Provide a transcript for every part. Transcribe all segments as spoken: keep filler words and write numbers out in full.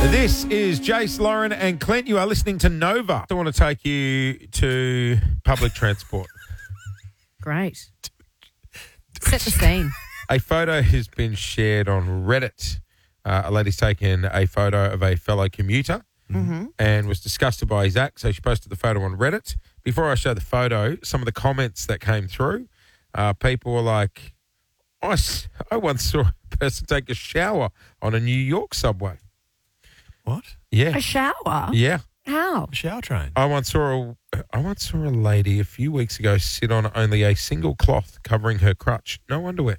This is Jace, Lauren and Clint. You are listening to Nova. I want to take you to public transport. Great. Set the scene. A photo has been shared on Reddit. Uh, a lady's taken a photo of a fellow commuter Mm-hmm. and was disgusted by his act, so she posted the photo on Reddit. Before I show the photo, some of the comments that came through, uh, people were like, I, s- I once saw a person take a shower on a New York subway. What? Yeah. A shower? Yeah. How? Shower train. I once saw a, I once saw a lady a few weeks ago sit on only a single cloth covering her crutch. No underwear.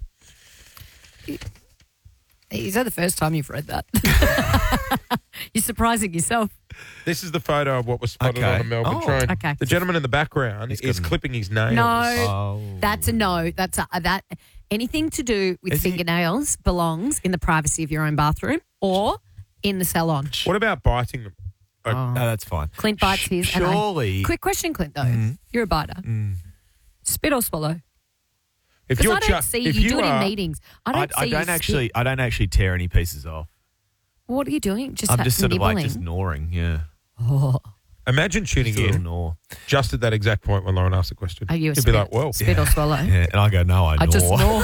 Is that the first time you've read that? You're surprising yourself. This is the photo of what was spotted Okay. on a Melbourne Oh. train. Okay. The gentleman in the background He's is got an- clipping his nails. No, Oh. that's a no. That's a that. Anything to do with Is he- fingernails belongs in the privacy of your own bathroom or in the salon. What about biting them? Oh. No, that's fine. Clint bites Sh- his. and I- Surely. Quick question, Clint, though. Mhm. You're a biter. Mm. Spit or swallow? If Because you're I don't ju- see if you, you do it are, in meetings. I don't I, see I don't you actually. spit. I don't actually tear any pieces off. What are you doing? Just I'm ha- just sort nibbling? of like just gnawing. Yeah. Oh. Imagine tuning Just a little in gnaw. just at that exact point when Lauren asked the question. Are you a You'd spit, be like, well, spit or swallow? Yeah, and I go, no, I, I gnaw. just gnaw.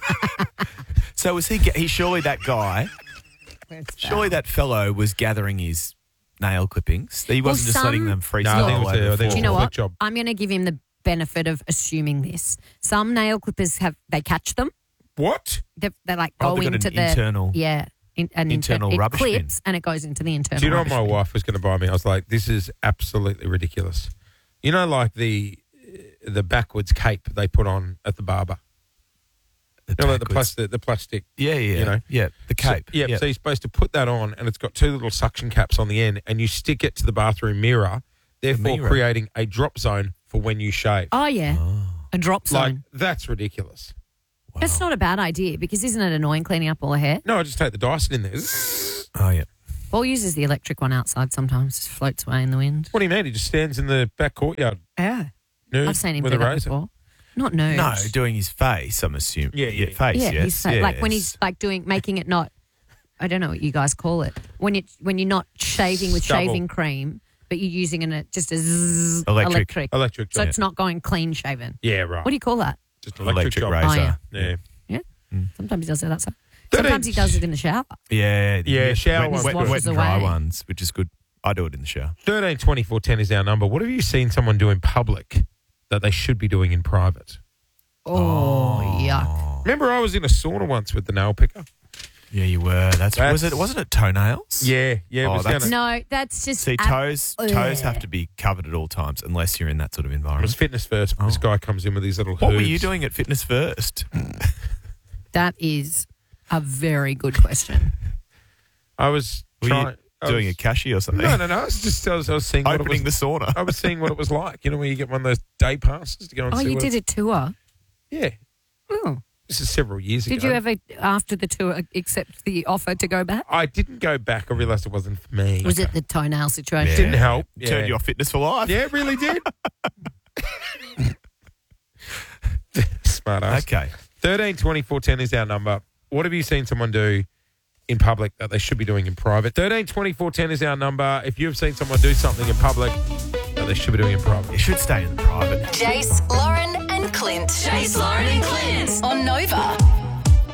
So was he? ga- He surely that guy. It's Surely bad. that fellow was gathering his nail clippings. He Well, wasn't just letting some- them freeze No, I think it all was over a- I the think it floor. Do you know Flick what? job. I'm going to give him the benefit of assuming this. Some nail clippers have they catch them. what? They're, they like Oh, go they've got into an the internal- yeah in, an inter- internal it rubbish clips and it goes into the internal. Do you know what rubbish my bin. wife was going to buy me? I was like, this is absolutely ridiculous. You know, like the the backwards cape they put on at the barber. The You know, like the backwards- plastic, the plastic. Yeah, yeah, you know. yeah. The cape. So, yeah, so you're supposed to put that on, and it's got two little suction caps on the end, and you stick it to the bathroom mirror, therefore mirror. creating a drop zone for when you shave. Oh yeah, Oh, a drop zone. Like, that's ridiculous. wow. That's not a bad idea because isn't it annoying cleaning up all the hair? No, I just take the Dyson in there. Oh yeah. Paul uses the electric one outside sometimes, just floats away in the wind. What do you mean? He just stands in the back courtyard, Yeah, nude, I've seen him with do a that razor. before. Not nude. No, doing his face. I'm assuming. Yeah, yeah, face. yeah, yes, he's fa- like when yes. he's like doing making it not. I don't know what you guys call it when you when you're not shaving with Stubble. shaving cream, but you're using it just a zzz, Electric. electric. Electric So job. it's not going clean shaven. Yeah, right. What do you call that? Just electric, electric job. razor. Oh, yeah. Yeah. Yeah. Mm. Sometimes he does it outside. thirteen Sometimes he does it in the shower. Yeah, Yeah, shower wet, ones wet, work. wet and dry Washes away. ones, which is good. I do it in the shower. thirteen twenty-four ten is our number. What have you seen someone do in public that they should be doing in private? Oh, yuck. Remember I was in a sauna once with the nail picker? Yeah, you were. That's, That's- was it. Wasn't it toenails? Yeah, yeah. It Oh, was that's- down at- No, that's just. See, ab- toes Ugh. toes have to be covered at all times unless you're in that sort of it was environment. fitness first. This Oh. guy comes in with these little What were hooves. you doing at Fitness First? That is a very good question. I was Were trying. you I doing was- a cashier or something? No, no, no. I was just I was, I was seeing what it Opening was. the sauna. I was seeing what it was like. You know, when you get one of those day passes to go and Oh, see you what did it's- a tour. Yeah, Oh. this is several years Did ago. you ever, after the tour, accept the offer to go back? I didn't go back. I realised it wasn't for me. Was it the toenail situation? Yeah. Didn't help. Yeah. Turned you off Fitness for life. Yeah, it really did. Smart ass. Okay. thirteen twenty-four ten is our number. What have you seen someone do in public that they should be doing in private? thirteen twenty-four ten is our number. If you've seen someone do something in public that they should be doing in private. You should stay in the private. Jace, Lauren, and Clint. Jace, Lauren, and Clint on Nova.